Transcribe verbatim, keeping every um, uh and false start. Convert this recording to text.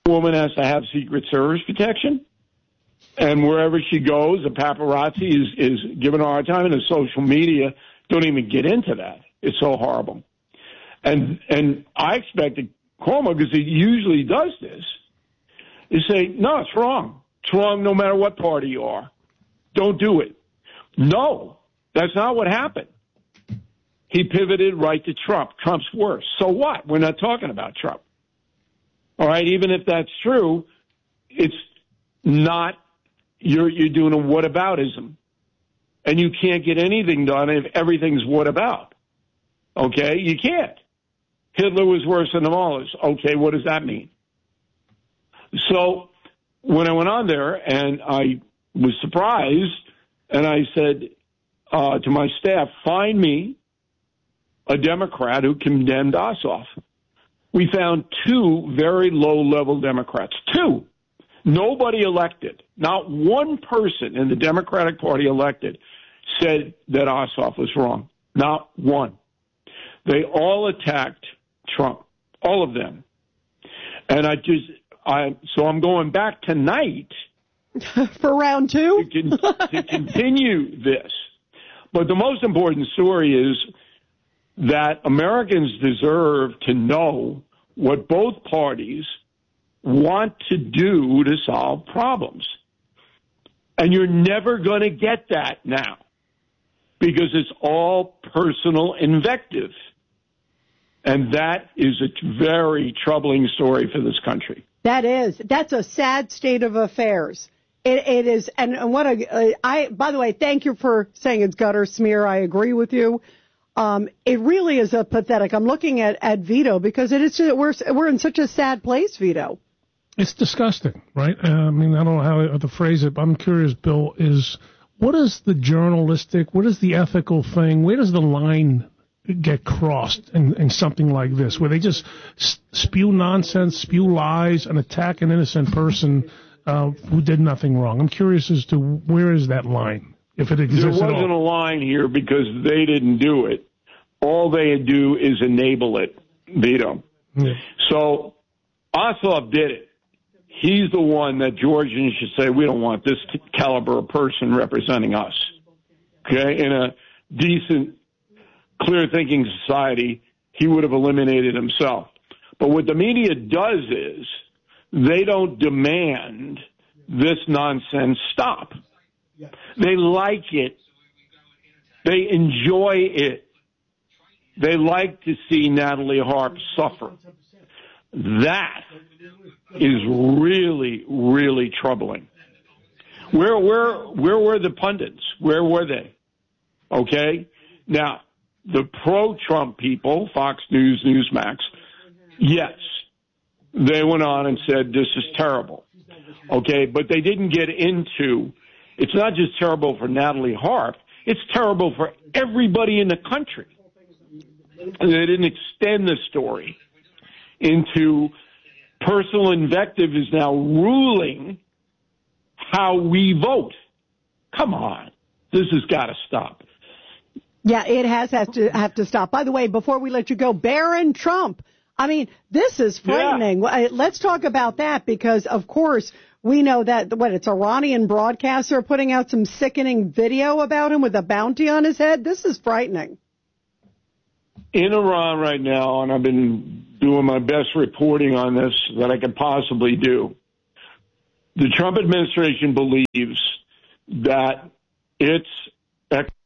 woman has to have Secret Service protection. And wherever she goes, the paparazzi is, is giving her a hard time, and the social media don't even get into that. It's so horrible. And and I expected Cuomo, because he usually does this, is say, no, it's wrong. It's wrong no matter what party you are. Don't do it. No, that's not what happened. He pivoted right to Trump. Trump's worse. So what? We're not talking about Trump. All right, even if that's true, it's not, you're, you're doing a whataboutism. And you can't get anything done if everything's what about. Okay, you can't. Hitler was worse than the Mullahs. Okay, what does that mean? So when I went on there and I was surprised, and I said uh, to my staff, find me a Democrat who condemned Ossoff. We found two very low-level Democrats. Two. Nobody elected. Not one person in the Democratic Party elected said that Ossoff was wrong. Not one. They all attacked Trump. All of them. And I just, I, so I'm going back tonight. For round two? to, con- to continue this. But the most important story is that Americans deserve to know what both parties want to do to solve problems. And you're never going to get that now because it's all personal invective. And that is a very troubling story for this country. That is. That's a sad state of affairs. It, it is. And what a, uh, I, by the way, thank you for saying it's gutter smear. I agree with you. Um, it really is a pathetic. I'm looking at, at Vito because it is, we're, we're in such a sad place, Vito. It's disgusting, right? Uh, I mean, I don't know how to phrase it, but I'm curious, Bill, is what is the journalistic, what is the ethical thing? Where does the line get crossed in, in something like this, where they just spew nonsense, spew lies, and attack an innocent person uh, who did nothing wrong? I'm curious as to where is that line, if it exists at all. There wasn't a line here because they didn't do it. All they do is enable it, Vito. Yeah. So Ossoff did it. He's the one that Georgians should say, we don't want this caliber of person representing us. Okay? In a decent, clear-thinking society, he would have eliminated himself. But what the media does is they don't demand this nonsense stop. They like it. They enjoy it. They like to see Natalie Harp suffer. That is really, really troubling. Where, where, where were the pundits? Where were they? Okay? Now, the pro-Trump people, Fox News, Newsmax, yes, they went on and said this is terrible. Okay, but they didn't get into, it's not just terrible for Natalie Harp, it's terrible for everybody in the country. And they didn't extend the story into personal invective is now ruling how we vote. Come on. This has got to stop. Yeah, it has, has to have to stop. By the way, before we let you go, Barron Trump. I mean, this is frightening. Yeah. Let's talk about that because, of course, we know that, what, it's Iranian broadcaster putting out some sickening video about him with a bounty on his head. This is frightening. In Iran right now, and I've been doing my best reporting on this that I could possibly do, the Trump administration believes that its